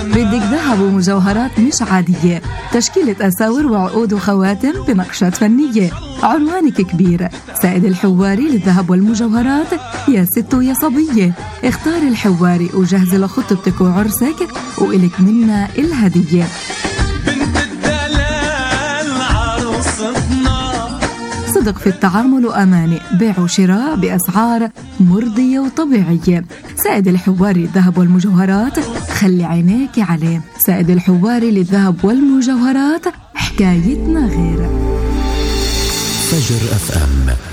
بدك ذهب ومجوهرات مش عادية، تشكيلة أساور وعقود وخواتم بنقشات فنية. عنوانك كبير، سائد الحواري للذهب والمجوهرات. يا ست ويا صبية، اختاري الحواري وجهزي لخطبتك وعرسك وإلك منا الهدية. بنت الدلال عروستنا، صدق في التعامل وأمانة، بيع وشراء بأسعار مرضية وطبيعية. سائد الحواري للذهب والمجوهرات، خلي عينيك عليه. سائد الحواري للذهب والمجوهرات، حكايتنا غير. فجر FM.